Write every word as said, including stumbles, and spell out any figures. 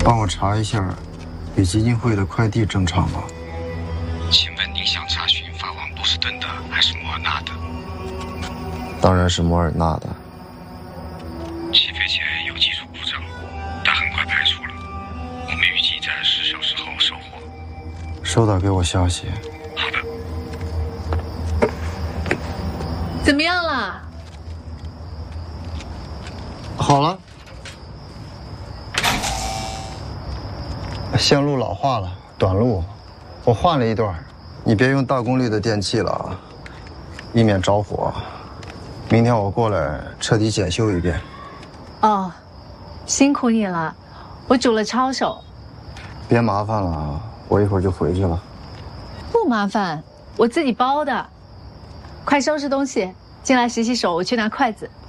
帮我查一下，给基金会的快递正常吗？ 请问您想查询发往波士顿的还是摩尔纳的？ 当然是摩尔纳的。 起飞前有技术故障，但很快排除了。我们预计在十小时后收货。 收到，给我消息。 好的。 怎么样了？ 好了。线路老化了，短路，我换了一段。你别用大功率的电器了啊，以免着火。明天我过来彻底检修一遍。 哦，辛苦你了，我煮了抄手。 别麻烦了啊，我一会儿就回去了。 不麻烦，我自己包的。快收拾东西，进来洗洗手，我去拿筷子。